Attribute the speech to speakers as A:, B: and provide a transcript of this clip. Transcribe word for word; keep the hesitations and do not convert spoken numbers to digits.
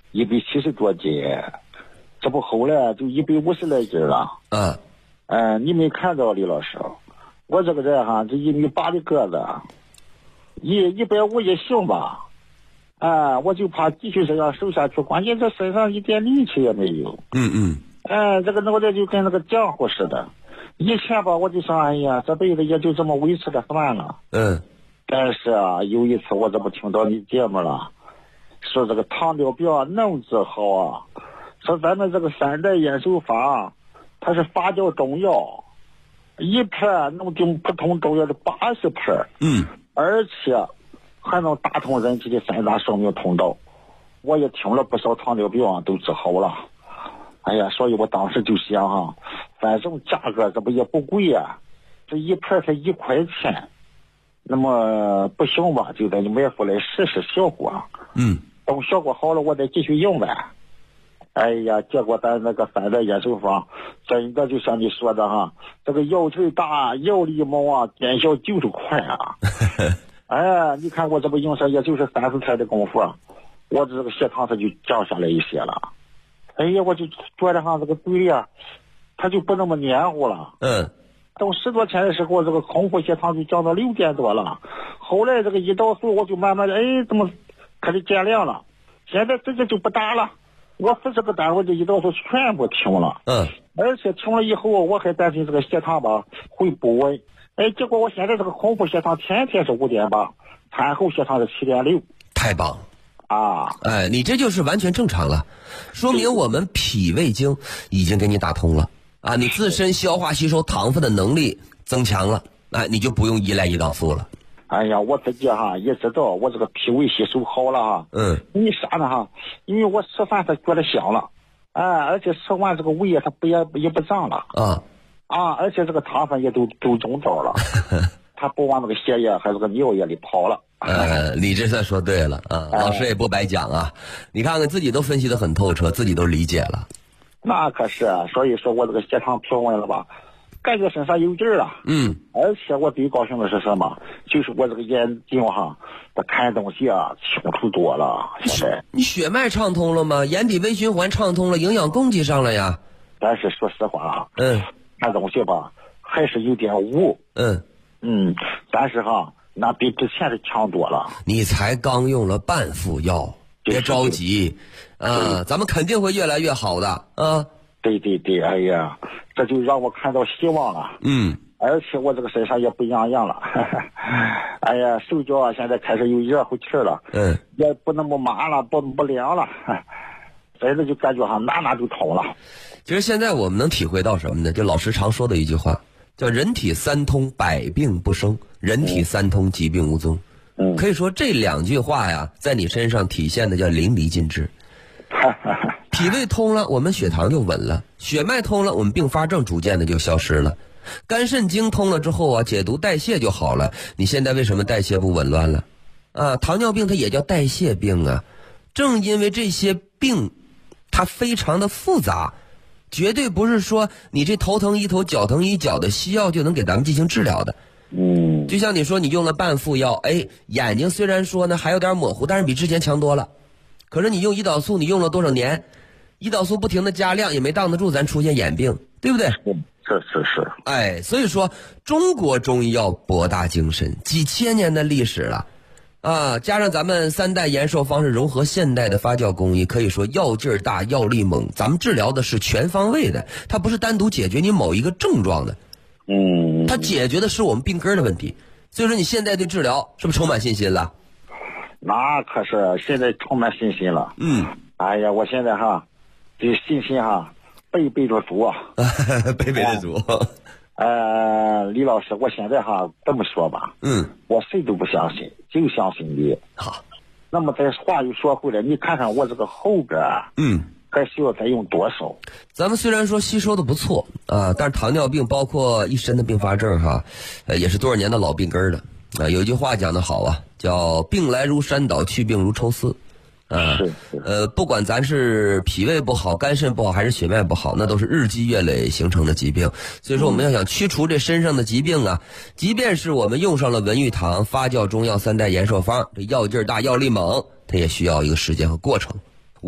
A: 一百七十多斤，这不后来就一百五十来斤了。
B: 嗯，
A: 嗯、呃，你没看到李老师，我这个人哈，这一米八的个子，一一百五也行吧。啊、呃，我就怕继续这样瘦下去，关键这身上一点力气也没有。
B: 嗯嗯。
A: 哎、呃，这个脑袋就跟那个浆糊似的。以前吧，我就说，哎呀，这辈子也就这么维持的算了。
B: 嗯。
A: 但是啊，有一次我这不听到你节目了，说这个糖尿病能治好啊，说咱们这个三代延寿法，它是发酵中药，一片能顶普通中药的八十片。
B: 嗯。
A: 而且还能打通人体的三大生命通道。我也听了不少糖尿病啊，都治好了。哎呀，所以我当时就想哈，反正价格这不也不贵啊，这一片才一块钱。那么不行吧，就得买回来试试效果。
B: 嗯，
A: 等效果好了，我再继续用呗。哎呀，结果咱那个三代延寿方，真的就像你说的哈，这个药劲大，药力猛啊，见效就是快啊。哎，你看我这不用上也就是三四天的功夫，我这个血糖它就降下来一些了。哎呀，我就觉得哈，这个嘴里啊，它就不那么黏糊了。
B: 嗯。
A: 等十多天的时候，这个空腹血糖就降到六点多了。后来这个胰岛素我就慢慢的，哎，怎么开始减量了？现在直接就不打了。我四十个单位的胰岛素全部停了。
B: 嗯。
A: 而且停了以后，我还担心这个血糖吧会不稳。哎，结果我现在这个空腹血糖天天是五点八，餐后血糖是七点六。
B: 太棒了。
A: 啊，
B: 哎，你这就是完全正常了，说明我们脾胃经已经给你打通了啊，你自身消化吸收糖分的能力增强了，哎，你就不用依赖胰岛素了。
A: 哎呀，我自己哈也知道我这个脾胃吸收好了哈。
B: 嗯。
A: 因为啥呢哈？因为我吃饭它觉得香了，哎，而且吃完这个胃它不也也不胀了。
B: 啊。
A: 啊，而且这个糖分也都都中招了，它不往那个血液还有这个尿液里跑了。
B: 呃，你这算说对了啊，老师也不白讲啊，你看看自己都分析得很透彻，自己都理解了。
A: 那可是，所以说我这个血糖平稳了吧，感觉身上有劲儿了。
B: 嗯。
A: 而且我最高兴的是什么？就是我这个眼睛哈，它看东西啊清楚多了。现在
B: 你血脉畅通了吗？眼底微循环畅通了，营养供给上了呀。
A: 但是说实话啊，
B: 嗯，
A: 看东西吧还是有点雾。
B: 嗯
A: 嗯，但是哈，那比之前是强多了。
B: 你才刚用了半副药，别着急啊，咱们肯定会越来越好的啊。
A: 对对对，哎呀，这就让我看到希望了。
B: 嗯，
A: 而且我这个身上也不痒痒了。哎呀，手脚啊现在开始有热乎气了。
B: 嗯，
A: 也不那么麻了，不不凉了。真的就感觉哈哪哪就通了。
B: 其实现在我们能体会到什么呢？就老师常说的一句话，叫人体三通，百病不生；人体三通，疾病无踪。
A: 嗯，
B: 可以说这两句话呀，在你身上体现的叫淋漓尽致。脾胃通了，我们血糖就稳了；血脉通了，我们并发症逐渐的就消失了；肝肾经通了之后啊，解毒代谢就好了。你现在为什么代谢不紊乱了？啊，糖尿病它也叫代谢病啊。正因为这些病，它非常的复杂。绝对不是说你这头疼一头脚疼一脚的西药就能给咱们进行治疗的。
A: 嗯，
B: 就像你说你用了半副药，哎，眼睛虽然说呢还有点模糊，但是比之前强多了。可是你用胰岛素你用了多少年，胰岛素不停的加量也没挡得住咱出现眼病，对不对？
A: 是是是。
B: 哎，所以说中国中医药博大精深，几千年的历史了啊，加上咱们三代延寿方式融合现代的发酵工艺，可以说药劲儿大，药力猛。咱们治疗的是全方位的，它不是单独解决你某一个症状的，
A: 嗯，
B: 它解决的是我们病根的问题。所以说你现在对治疗是不是充满信心了？
A: 那可是现在充满信心了。
B: 嗯，
A: 哎呀，我现在哈这信心哈倍倍的足啊，
B: 倍倍的足。
A: 呃，李老师，我现在哈这么说吧，
B: 嗯，
A: 我谁都不相信，就相信你。
B: 好，
A: 那么这话又说回来，你看看我这个后边，
B: 嗯，
A: 还需要再用多少？
B: 咱们虽然说吸收的不错啊，但是糖尿病包括一身的并发症哈，呃，也是多少年的老病根了啊。有一句话讲得好啊，叫病来如山倒，去病如抽丝。啊，
A: 是是
B: 呃，不管咱是脾胃不好、肝肾不好，还是血脉不好，那都是日积月累形成的疾病。所以说，我们要想驱除这身上的疾病啊，即便是我们用上了文玉堂发酵中药三代延寿方，这药劲儿大、药力猛，它也需要一个时间和过程。